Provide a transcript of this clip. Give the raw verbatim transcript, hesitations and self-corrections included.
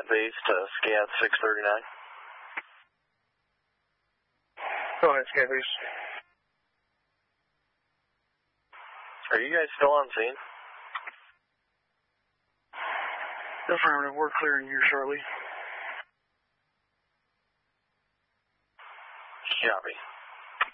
Scat base to Scat six thirty-nine. Go ahead, Scat base. Are you guys still on scene? Affirmative, we're clearing you shortly. Copy.